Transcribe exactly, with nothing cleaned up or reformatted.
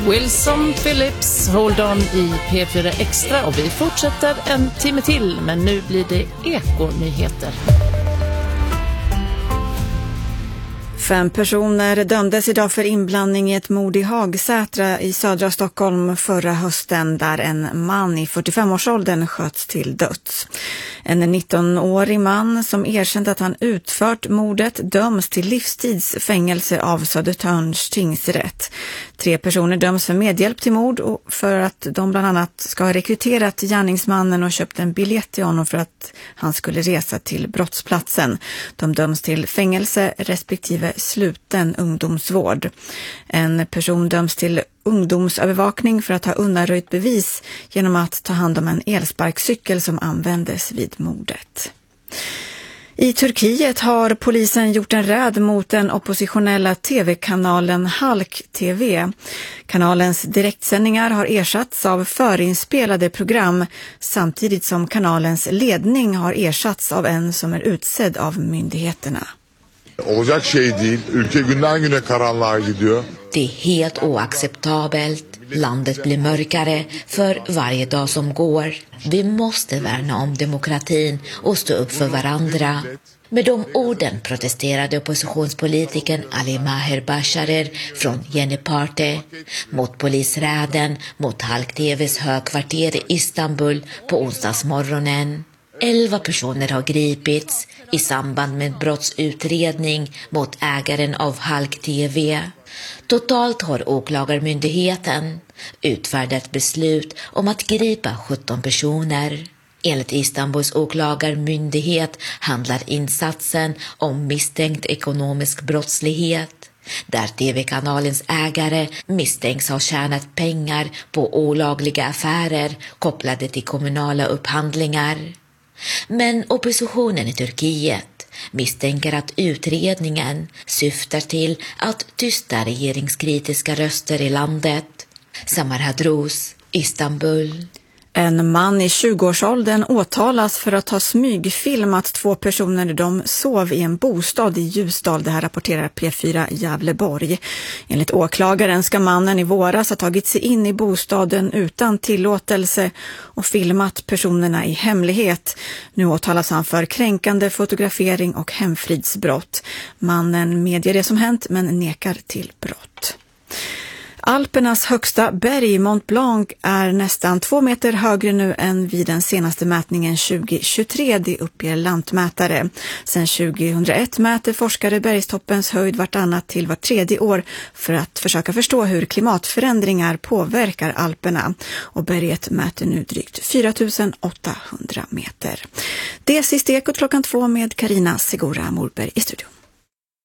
Wilson Phillips, Hold On i P fyra Extra, och vi fortsätter en timme till, men nu blir det Ekonyheter. Fem personer dömdes idag för inblandning i ett mord i Hagsätra i södra Stockholm förra hösten, där en man i fyrtiofem-årsåldern sköts till döds. En nittonårig man som erkänt att han utfört mordet döms till livstidsfängelse av Södertörns tingsrätt. Tre personer döms för medhjälp till mord och för att de bland annat ska ha rekryterat gärningsmannen och köpt en biljett till honom för att han skulle resa till brottsplatsen. De döms till fängelse respektive sluten ungdomsvård. En person döms till ungdomsövervakning för att ha undanröjt bevis genom att ta hand om en elsparkcykel som användes vid mordet. I Turkiet har polisen gjort en räd mot den oppositionella tv-kanalen Halk T V. Kanalens direktsändningar har ersatts av förinspelade program, samtidigt som kanalens ledning har ersatts av en som är utsedd av myndigheterna. Olacak şey değil. Ülke günden güne karanlığa gidiyor. Det är helt oacceptabelt. Landet blir mörkare för varje dag som går. Vi måste värna om demokratin och stå upp för varandra. Med de orden protesterade oppositionspolitikern Ali Maher Basharer från Yeni Parti mot polisräden mot Halk T V:s högkvarter i Istanbul på onsdagsmorgonen. Elva personer har gripits i samband med brottsutredning mot ägaren av Halk T V. Totalt har åklagarmyndigheten utfärdat beslut om att gripa sjutton personer. Enligt Istanbuls åklagarmyndighet handlar insatsen om misstänkt ekonomisk brottslighet, där tv-kanalens ägare misstänks ha tjänat pengar på olagliga affärer kopplade till kommunala upphandlingar. Men oppositionen i Turkiet misstänker att utredningen syftar till att tysta regeringskritiska röster i landet. Samar Hadrous, Istanbul. En man i tjugoårsåldern åtalas för att ha smygfilmat två personer när de sov i en bostad i Ljusdal. Det här rapporterar P fyra Gävleborg. Enligt åklagaren ska mannen i våras ha tagit sig in i bostaden utan tillåtelse och filmat personerna i hemlighet. Nu åtalas han för kränkande fotografering och hemfridsbrott. Mannen medger det som hänt men nekar till brott. Alpernas högsta berg, Mont Blanc, är nästan två meter högre nu än vid den senaste mätningen tjugohundratjugotre, det uppger lantmätare. Sedan tjugohundraett mäter forskare bergstoppens höjd vartannat till var tredje år för att försöka förstå hur klimatförändringar påverkar Alperna. Och berget mäter nu drygt fyra tusen åttahundra meter. Det är sista Ekot klockan två med Carina Segura Morberg i studion.